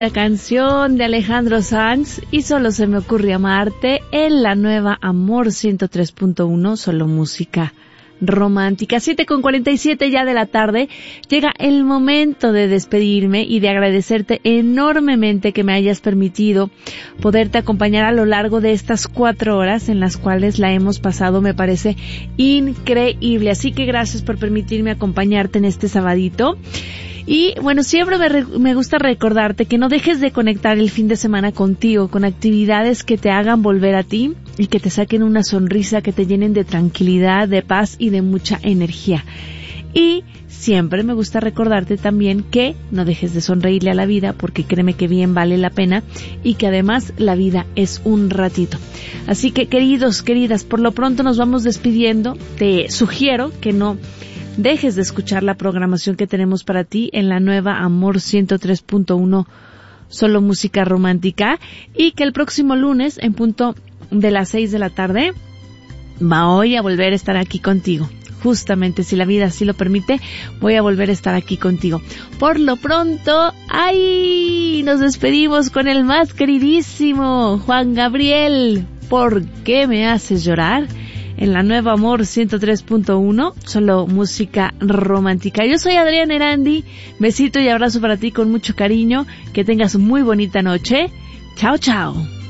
La canción de Alejandro Sanz y Solo se me ocurre amarte en la nueva Amor 103.1, solo música romántica. 7:47 ya de la tarde. Llega el momento de despedirme y de agradecerte enormemente que me hayas permitido poderte acompañar a lo largo de estas 4 horas en las cuales la hemos pasado, me parece increíble. Así que gracias por permitirme acompañarte en este sabadito. Y bueno, siempre me gusta recordarte que no dejes de conectar el fin de semana contigo, con actividades que te hagan volver a ti y que te saquen una sonrisa, que te llenen de tranquilidad, de paz y de mucha energía. Y siempre me gusta recordarte también que no dejes de sonreírle a la vida, porque créeme que bien vale la pena y que además la vida es un ratito. Así que queridos, queridas, por lo pronto nos vamos despidiendo. Te sugiero que no dejes de escuchar la programación que tenemos para ti en la nueva Amor 103.1, solo música romántica, y que el próximo lunes, en punto de las 6 de la tarde, voy a volver a estar aquí contigo. Justamente, si la vida así lo permite, voy a volver a estar aquí contigo. Por lo pronto, ¡ay! Nos despedimos con el más queridísimo Juan Gabriel. ¿Por qué me haces llorar? En la nueva Amor 103.1, solo música romántica. Yo soy Adriana Erandi. Besito y abrazo para ti con mucho cariño. Que tengas muy bonita noche. Chao, chao.